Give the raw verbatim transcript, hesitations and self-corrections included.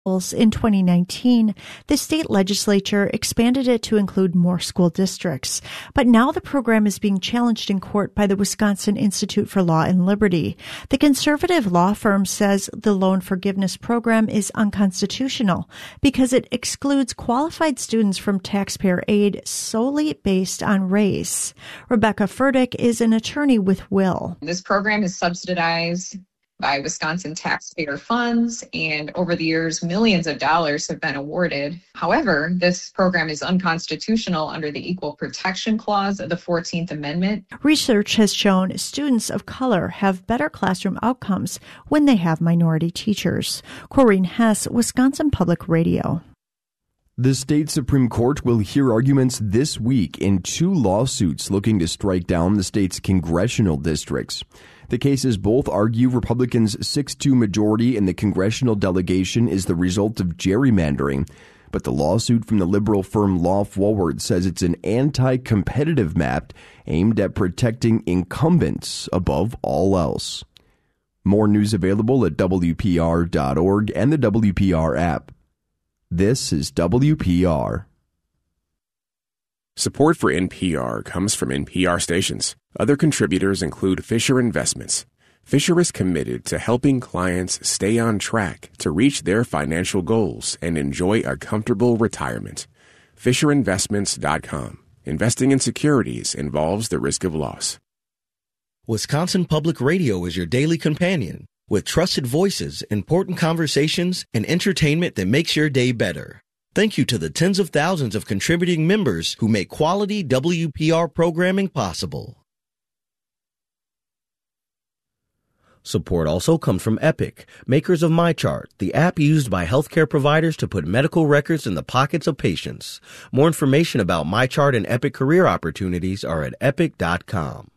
In twenty nineteen, the state legislature expanded it to include more school districts, but now the program is being challenged in court by the Wisconsin Institute for Law and Liberty. The conservative law firm says the loan forgiveness program is unconstitutional because it excludes qualified students from taxpayer aid solely based on race. Rebecca Furtick is an attorney with Will. This program is subsidized by Wisconsin taxpayer funds, and over the years, millions of dollars have been awarded. However, this program is unconstitutional under the Equal Protection Clause of the fourteenth Amendment. Research has shown students of color have better classroom outcomes when they have minority teachers. Corrine Hess, Wisconsin Public Radio. The state Supreme Court will hear arguments this week in two lawsuits looking to strike down the state's congressional districts. The cases both argue Republicans' six two majority in the congressional delegation is the result of gerrymandering, but the lawsuit from the liberal firm Law Forward says it's an anti-competitive map aimed at protecting incumbents above all else. More news available at W P R dot org and the W P R app. This is W P R. Support for N P R comes from N P R stations. Other contributors include Fisher Investments. Fisher is committed to helping clients stay on track to reach their financial goals and enjoy a comfortable retirement. Fisher Investments dot com. Investing in securities involves the risk of loss. Wisconsin Public Radio is your daily companion with trusted voices, important conversations, and entertainment that makes your day better. Thank you to the tens of thousands of contributing members who make quality W P R programming possible. Support also comes from Epic, makers of MyChart, the app used by healthcare providers to put medical records in the pockets of patients. More information about MyChart and Epic career opportunities are at epic dot com.